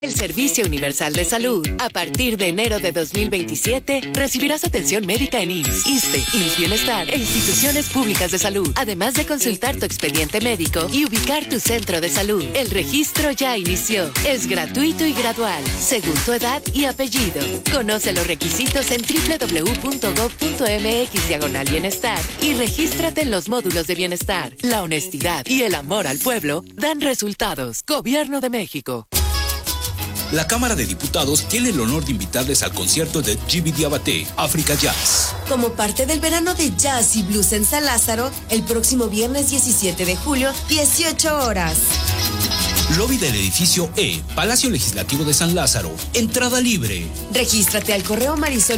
El Servicio Universal de Salud. A partir de enero de 2027, recibirás atención médica en IMSS, ISSSTE, IMSS Bienestar e instituciones públicas de salud, además de consultar tu expediente médico y ubicar tu centro de salud. El registro ya inició. Es gratuito y gradual, según tu edad y apellido. Conoce los requisitos en www.gov.mx/bienestar y regístrate en los módulos de bienestar. La honestidad y el amor al pueblo dan resultados. Gobierno de México. La Cámara de Diputados tiene el honor de invitarles al concierto de Djiby Diabaté, África Jazz. Como parte del verano de jazz y blues en San Lázaro, el próximo viernes 17 de julio, 18 horas. Lobby del edificio E, Palacio Legislativo de San Lázaro. Entrada libre. Regístrate al correo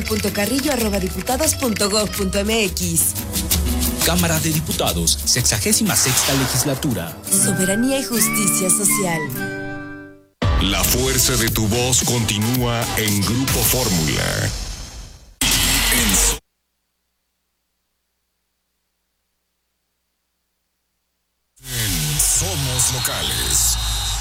marisol.carrillo@diputados.gov.mx. Cámara de Diputados, 66ª Legislatura. Soberanía y justicia social. La fuerza de tu voz continúa en Grupo Fórmula. En Somos Locales.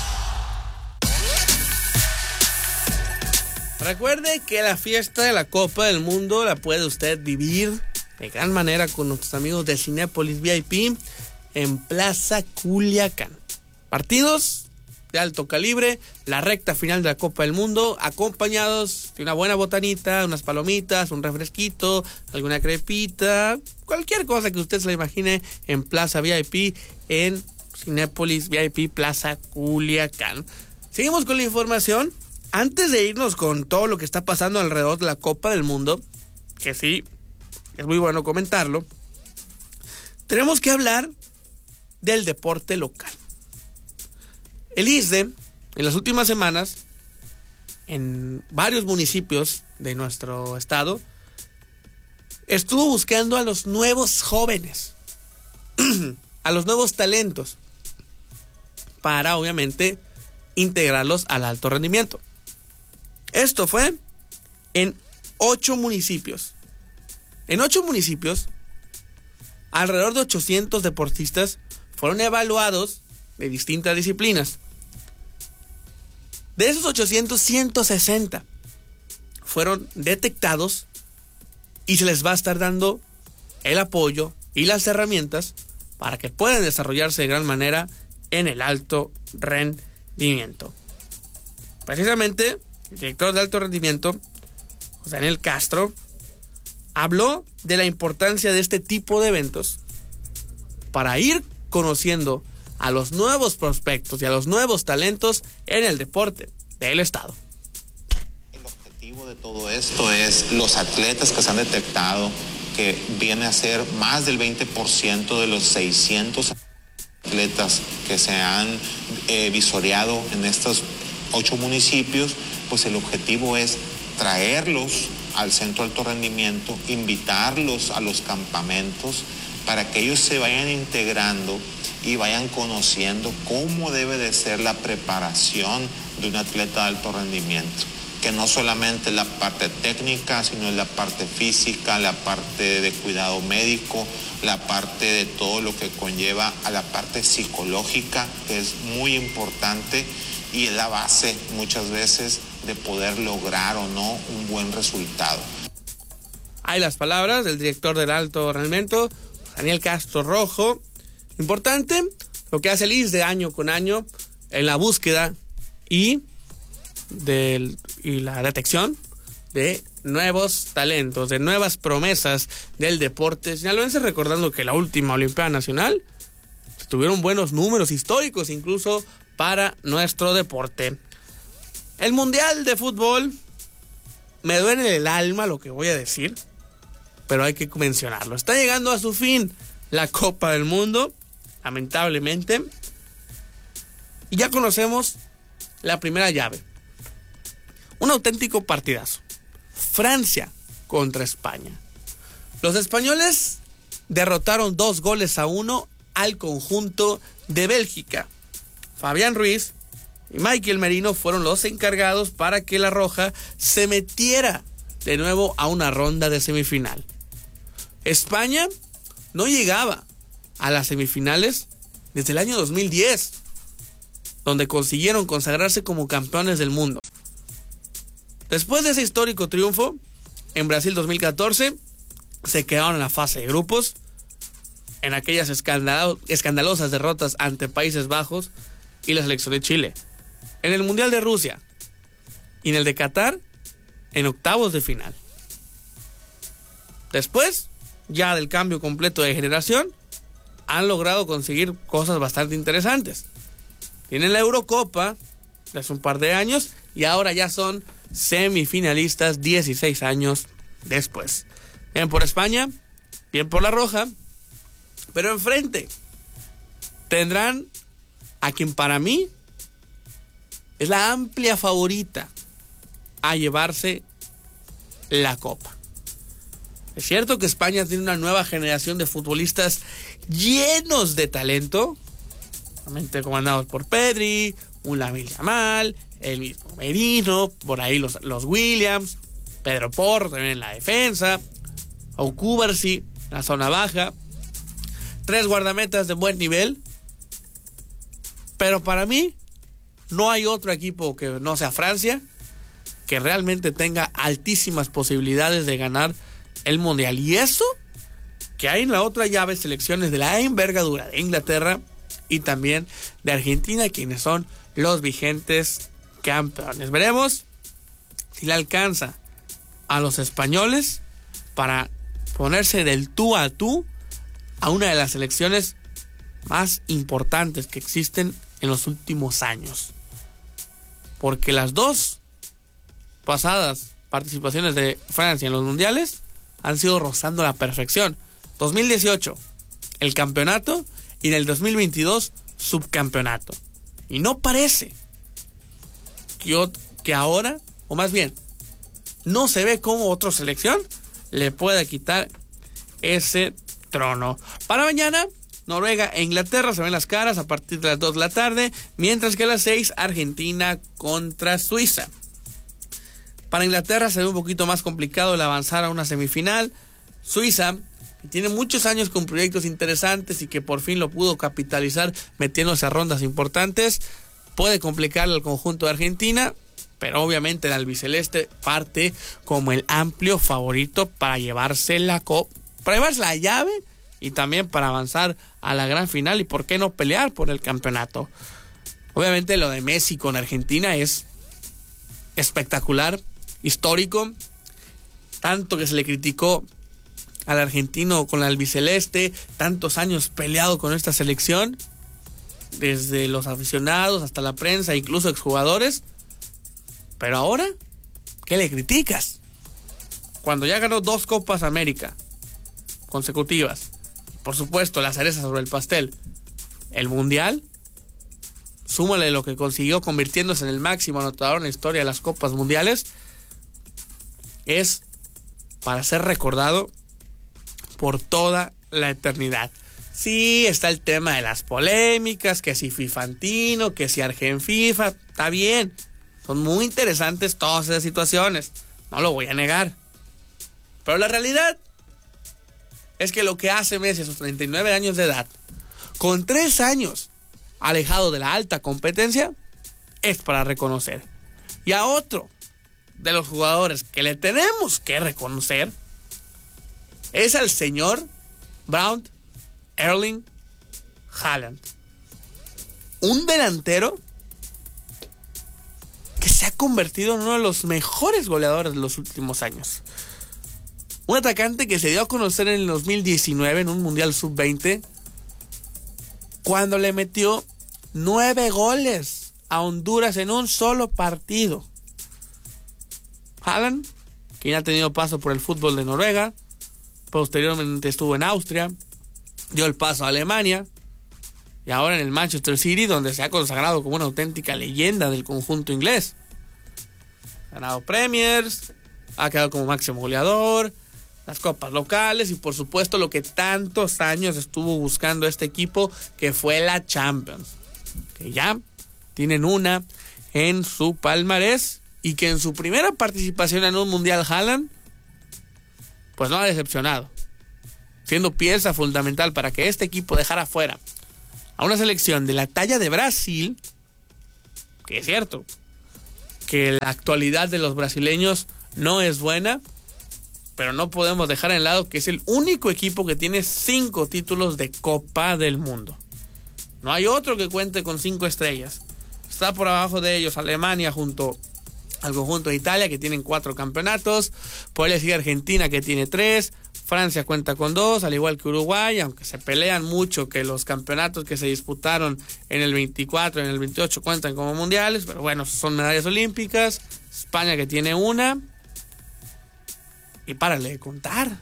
Recuerde que la fiesta de la Copa del Mundo la puede usted vivir de gran manera con nuestros amigos de Cinépolis VIP en Plaza Culiacán. Partidos de alto calibre, la recta final de la Copa del Mundo, acompañados de una buena botanita, unas palomitas, un refresquito, alguna crepita, cualquier cosa que usted se la imagine en Plaza VIP, en Cinépolis VIP Plaza Culiacán. Seguimos con la información. Antes de irnos con todo lo que está pasando alrededor de la Copa del Mundo, que sí, es muy bueno comentarlo, tenemos que hablar del deporte local. El ISSSTE, en las últimas semanas, en varios municipios de nuestro estado, estuvo buscando a los nuevos jóvenes, a los nuevos talentos, para obviamente integrarlos al alto rendimiento. Esto fue en 8 municipios. En 8 municipios, alrededor de 800 deportistas fueron evaluados de distintas disciplinas. De esos 800, 160 fueron detectados y se les va a estar dando el apoyo y las herramientas para que puedan desarrollarse de gran manera en el alto rendimiento. Precisamente, el director de alto rendimiento, José Daniel Castro, habló de la importancia de este tipo de eventos para ir conociendo a los nuevos prospectos y a los nuevos talentos en el deporte del estado. El objetivo de todo esto es los atletas que se han detectado, que viene a ser más del 20% de los 600 atletas que se han visoreado en estos 8 municipios, pues el objetivo es traerlos al centro de alto rendimiento, invitarlos a los campamentos para que ellos se vayan integrando y vayan conociendo cómo debe de ser la preparación de un atleta de alto rendimiento, que no solamente es la parte técnica, sino es la parte física, la parte de cuidado médico, la parte de todo lo que conlleva a la parte psicológica, que es muy importante y es la base muchas veces de poder lograr o no un buen resultado. Hay las palabras del director del alto rendimiento, Daniel Castro Rojo. Importante lo que hace el ISSSTE año con año en la búsqueda y la detección de nuevos talentos, de nuevas promesas del deporte sinaloense, recordando que la última Olimpiada Nacional tuvieron buenos números históricos incluso para nuestro deporte. El Mundial de Fútbol, me duele en el alma lo que voy a decir, pero hay que mencionarlo. Está llegando a su fin la Copa del Mundo, lamentablemente, y ya conocemos la primera llave. Un auténtico partidazo. Francia contra España. Los españoles derrotaron 2-1 al conjunto de Bélgica. Fabián Ruiz y Michael Merino fueron los encargados para que la Roja se metiera de nuevo a una ronda de semifinal. España no llegaba a las semifinales desde el año 2010. donde consiguieron consagrarse como campeones del mundo. Después de ese histórico triunfo, en Brasil 2014, se quedaron en la fase de grupos, en aquellas escandalosas derrotas ante Países Bajos y la selección de Chile. En el Mundial de Rusia y en el de Qatar, en octavos de final. Después, ya del cambio completo de generación, han logrado conseguir cosas bastante interesantes. Tienen la Eurocopa de hace un par de años y ahora ya son semifinalistas 16 años después. Bien por España, bien por la Roja, pero enfrente tendrán a quien para mí es la amplia favorita a llevarse la Copa. Es cierto que España tiene una nueva generación de futbolistas llenos de talento, realmente comandados por Pedri, un Lamine Yamal, el mismo Merino, por ahí los Williams, Pedro Porro también en la defensa, Cubarsí en la zona baja, 3 guardametas de buen nivel, pero para mí no hay otro equipo que no sea Francia que realmente tenga altísimas posibilidades de ganar el Mundial. Y eso que hay en la otra llave selecciones de la envergadura de Inglaterra y también de Argentina, quienes son los vigentes campeones. Veremos si le alcanza a los españoles para ponerse del tú a tú a una de las selecciones más importantes que existen en los últimos años. Porque las dos pasadas participaciones de Francia en los mundiales han sido rozando la perfección. 2018, el campeonato, y en el 2022, subcampeonato. Y no parece que ahora, o más bien, no se ve cómo otra selección le pueda quitar ese trono. Para mañana, Noruega e Inglaterra se ven las caras a partir de las 2 de la tarde, mientras que a las 6, Argentina contra Suiza. Para Inglaterra se ve un poquito más complicado el avanzar a una semifinal. Suiza, que tiene muchos años con proyectos interesantes y que por fin lo pudo capitalizar metiéndose a rondas importantes, puede complicarle al conjunto de Argentina, pero obviamente el albiceleste parte como el amplio favorito para llevarse la llave y también para avanzar a la gran final y por qué no pelear por el campeonato. Obviamente lo de Messi con Argentina es espectacular, histórico, tanto que se le criticó al argentino con la albiceleste, tantos años peleado con esta selección, desde los aficionados hasta la prensa, incluso exjugadores. Pero ahora, ¿qué le criticas? Cuando ya ganó 2 Copas América consecutivas, por supuesto la cereza sobre el pastel, el Mundial, súmale lo que consiguió convirtiéndose en el máximo anotador en la historia de las Copas Mundiales, es para ser recordado por toda la eternidad. Sí, está el tema de las polémicas, que si Fifantino, que si Argenfifa, está bien. Son muy interesantes todas esas situaciones, no lo voy a negar. Pero la realidad es que lo que hace Messi a sus 39 años de edad, con 3 años alejado de la alta competencia, es para reconocer. Y a otro de los jugadores que le tenemos que reconocer es al señor Braut Erling Haaland. Un delantero que se ha convertido en uno de los mejores goleadores de los últimos años. Un atacante que se dio a conocer en el 2019 en un Mundial Sub-20 cuando le metió 9 goles a Honduras en un solo partido. Haaland, quien ha tenido paso por el fútbol de Noruega, posteriormente estuvo en Austria, dio el paso a Alemania y ahora en el Manchester City, donde se ha consagrado como una auténtica leyenda del conjunto inglés. Ha ganado Premiers, ha quedado como máximo goleador, las copas locales y por supuesto lo que tantos años estuvo buscando este equipo, que fue la Champions, que ya tienen una en su palmarés y que en su primera participación en un Mundial Haaland pues no ha decepcionado, siendo pieza fundamental para que este equipo dejara fuera a una selección de la talla de Brasil, que es cierto, que la actualidad de los brasileños no es buena, pero no podemos dejar en lado que es el único equipo que tiene 5 títulos de Copa del Mundo. No hay otro que cuente con 5 estrellas. Está por abajo de ellos Alemania junto al conjunto de Italia, que tienen 4 campeonatos. Por ahí sigue Argentina, que tiene 3. Francia cuenta con 2, al igual que Uruguay, aunque se pelean mucho que los campeonatos que se disputaron en el 24, en el 28 cuentan como mundiales, pero bueno, son medallas olímpicas. España, que tiene 1. Y párale de contar.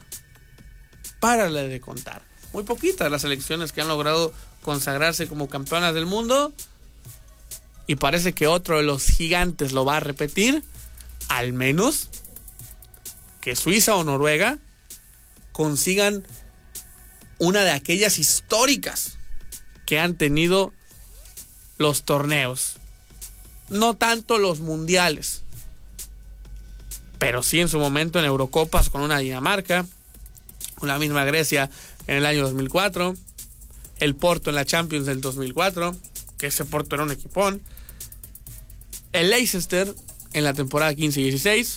Muy poquitas las selecciones que han logrado consagrarse como campeonas del mundo. Y parece que otro de los gigantes lo va a repetir. Al menos que Suiza o Noruega consigan una de aquellas históricas que han tenido los torneos. No tanto los mundiales, pero sí en su momento en Eurocopas con una Dinamarca, con la misma Grecia en el año 2004, el Porto en la Champions del 2004, que ese Porto era un equipón, el Leicester en la temporada 15-16.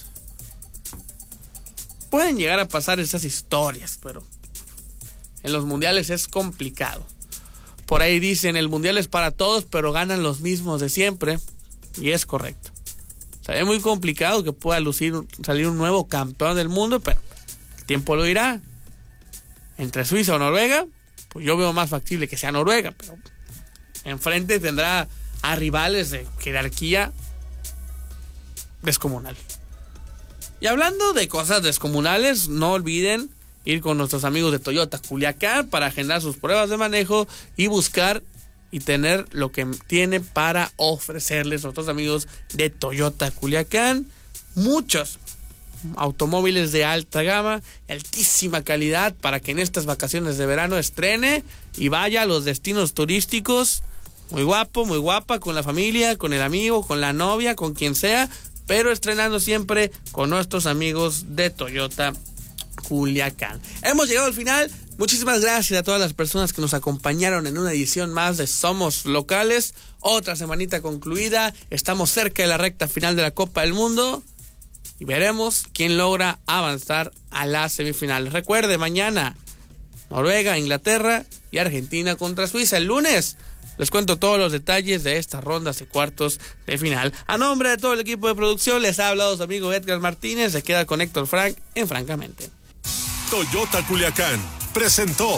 Pueden llegar a pasar esas historias, pero en los mundiales es complicado. Por ahí dicen, el mundial es para todos, pero ganan los mismos de siempre, y es correcto. O sea, es muy complicado que pueda salir un nuevo campeón del mundo, pero el tiempo lo dirá. Entre Suiza o Noruega, pues yo veo más factible que sea Noruega, pero enfrente tendrá a rivales de jerarquía descomunal. Y hablando de cosas descomunales, no olviden ir con nuestros amigos de Toyota Culiacán para agendar sus pruebas de manejo y buscar y tener lo que tiene para ofrecerles nuestros amigos de Toyota Culiacán. Muchos automóviles de alta gama, altísima calidad, para que en estas vacaciones de verano estrene y vaya a los destinos turísticos. Muy guapo, muy guapa, con la familia, con el amigo, con la novia, con quien sea, pero estrenando siempre con nuestros amigos de Toyota Culiacán. Hemos llegado al final. Muchísimas gracias a todas las personas que nos acompañaron en una edición más de Somos Locales. Otra semanita concluida. Estamos cerca de la recta final de la Copa del Mundo y veremos quién logra avanzar a las semifinales. Recuerde, mañana Noruega, Inglaterra y Argentina contra Suiza. El lunes les cuento todos los detalles de estas rondas de cuartos de final. A nombre de todo el equipo de producción, les ha hablado su amigo Edgar Martínez. Se queda con Héctor Frank en Francamente. Toyota Culiacán presentó.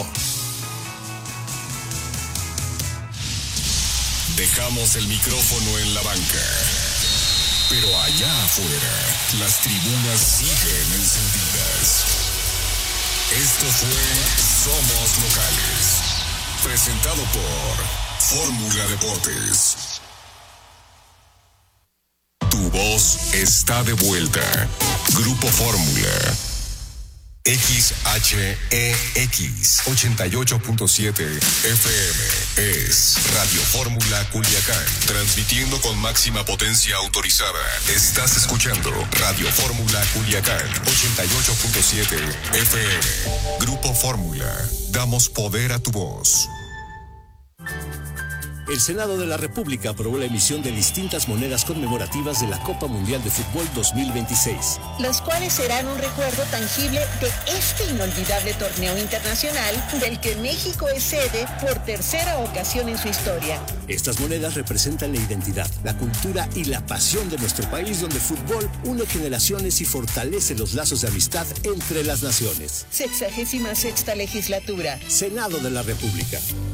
Dejamos el micrófono en la banca, pero allá afuera las tribunas siguen encendidas. Esto fue Somos Locales, presentado por Fórmula Deportes. Tu voz está de vuelta. Grupo Fórmula. XHEX 88.7 FM es Radio Fórmula Culiacán, transmitiendo con máxima potencia autorizada. Estás escuchando Radio Fórmula Culiacán 88.7 FM. Grupo Fórmula, damos poder a tu voz. El Senado de la República aprobó la emisión de distintas monedas conmemorativas de la Copa Mundial de Fútbol 2026. Los cuales serán un recuerdo tangible de este inolvidable torneo internacional del que México es sede por tercera ocasión en su historia. Estas monedas representan la identidad, la cultura y la pasión de nuestro país, donde el fútbol une generaciones y fortalece los lazos de amistad entre las naciones. 66ª legislatura. Senado de la República.